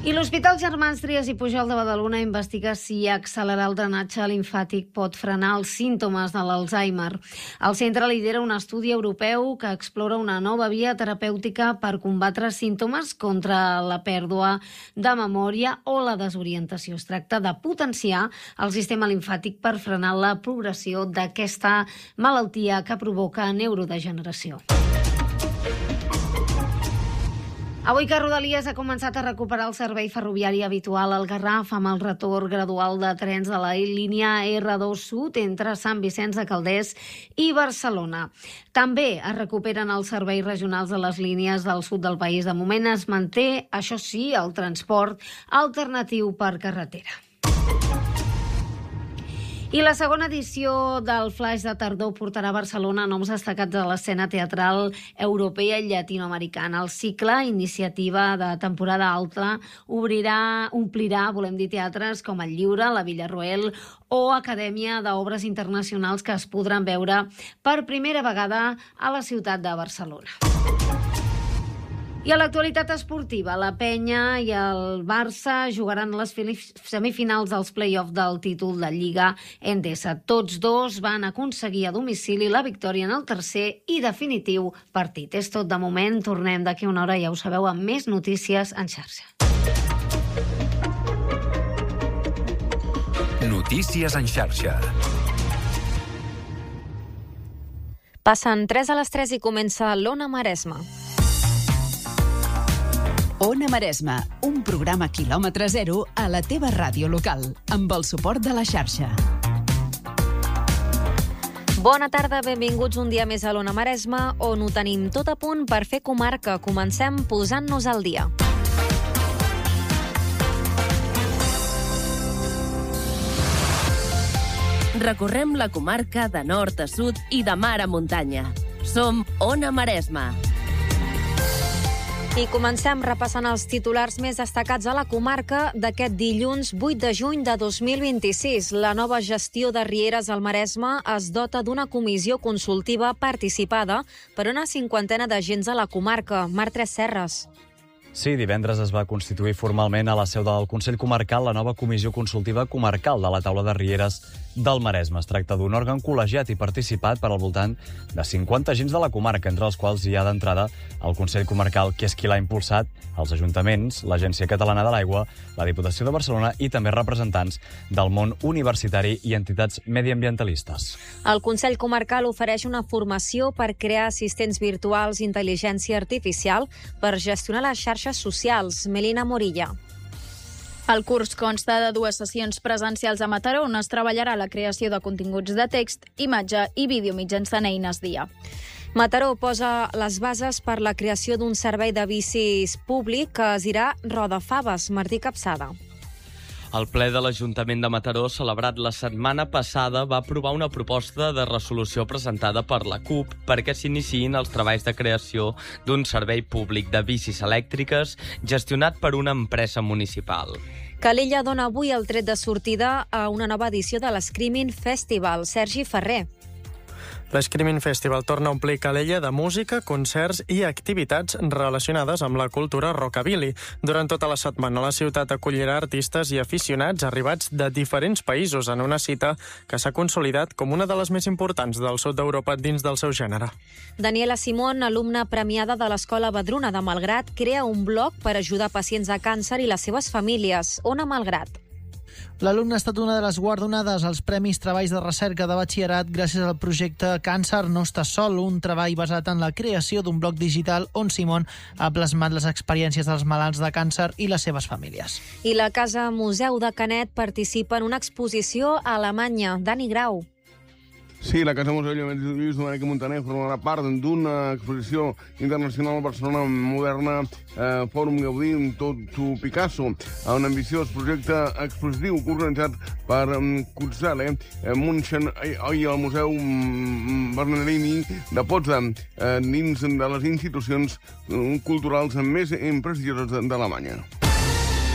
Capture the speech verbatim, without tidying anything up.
I l'Hospital Germans Trias i Pujol de Badalona investiga si accelerar el drenatge limfàtic pot frenar els símptomes de l'Alzheimer. El centre lidera un estudi europeu que explora una nova via terapèutica per combatre símptomes contra la pèrdua de memòria o la desorientació. Es tracta de potenciar el sistema limfàtic per frenar la progressió d'aquesta malaltia que provoca neurodegeneració. Avui que Rodalies ha començat a recuperar el servei ferroviari habitual al Garraf amb el retorn gradual de trens de la línia erre dos Sud entre Sant Vicenç de Calders i Barcelona. També es recuperen els serveis regionals de les línies del sud del país. De moment es manté, això sí, el transport alternatiu per carretera. I la segona edició del Flaix de Tardor portarà a Barcelona noms destacats de l'escena teatral europea i llatinoamericana. El cicle, iniciativa de temporada alta, obrirà, omplirà, volem dir, teatres com el Lliure, la Villarroel o Acadèmia d'Obres Internacionals que es podran veure per primera vegada a la ciutat de Barcelona. I a l'actualitat esportiva, la Penya i el Barça jugaran les semifinals dels play-off del títol de Lliga Endesa. Tots dos van aconseguir a domicili la victòria en el tercer i definitiu partit. És tot de moment, tornem d'aquí una hora, ja ho sabeu, amb més notícies en xarxa. Notícies en xarxa. Passen tres a les tres i comença l'Ona Maresma. Ona Maresma, un programa quilòmetre zero a la teva ràdio local, amb el suport de la xarxa. Bona tarda, benvinguts un dia més a l'Ona Maresma, on ho tenim tot a punt per fer comarca. Comencem posant-nos al dia. Recorrem la comarca de nord a sud i de mar a muntanya. Som Ona Maresma. I comencem repassant els titulars més destacats a la comarca d'aquest dilluns vuit de juny de dos mil vint-i-sis. La nova gestió de Rieres al Maresme es dota d'una comissió consultiva participada per una cinquantena d'agents de la comarca. Marc Tres Serres. Sí, divendres es va constituir formalment a la seu del Consell Comarcal la nova Comissió Consultiva Comarcal de la Taula de Rieres del Maresme. Es tracta d'un òrgan col·legiat i participat per al voltant de cinquanta agents de la comarca, entre els quals hi ha d'entrada el Consell Comarcal, que és qui l'ha impulsat, els ajuntaments, l'Agència Catalana de l'Aigua, la Diputació de Barcelona i també representants del món universitari i entitats mediambientalistes. El Consell Comarcal ofereix una formació per crear assistents virtuals d'intel·ligència artificial per gestionar les xarxes socials. Melina Morilla. El curs consta de dues sessions presencials a Mataró, on es treballarà la creació de continguts de text, imatge i vídeo mitjançant eines d'I A. Mataró posa les bases per la creació d'un servei de bicis públic que es dirà Rodafaves. Martí Capçada. El ple de l'Ajuntament de Mataró, celebrat la setmana passada, va aprovar una proposta de resolució presentada per la CUP perquè s'iniciïn els treballs de creació d'un servei públic de bicis elèctriques gestionat per una empresa municipal. Calella dona avui el tret de sortida a una nova edició de l'Screaming Festival. Sergi Ferrer. L'Screaming Festival torna a omplir Calella de música, concerts i activitats relacionades amb la cultura rockabilly. Durant tota la setmana, la ciutat acollirà artistes i aficionats arribats de diferents països en una cita que s'ha consolidat com una de les més importants del sud d'Europa dins del seu gènere. Daniela Simón, alumna premiada de l'Escola Badruna de Malgrat, crea un blog per ajudar pacients de càncer i les seves famílies. Ona Malgrat. L'alumne ha estat una de les guardonades als Premis Treballs de Recerca de Batxillerat gràcies al projecte Càncer no estàs sol, un treball basat en la creació d'un blog digital on Simón ha plasmat les experiències dels malalts de càncer i les seves famílies. I la Casa Museu de Canet participa en una exposició a Alemanya. Dani Grau. Sí, la Casa Museu Lluís Domènech i Montaner formarà part d'una exposició internacional a Barcelona moderna, eh, Fòrum Gaudí, Tot Picasso, un ambiciós projecte expositiu organitzat per um, Kutzele, eh, Munchen i el Museu um, Bernardini de Potsdam, eh, dins de les institucions um, culturals més prestigioses d'Alemanya.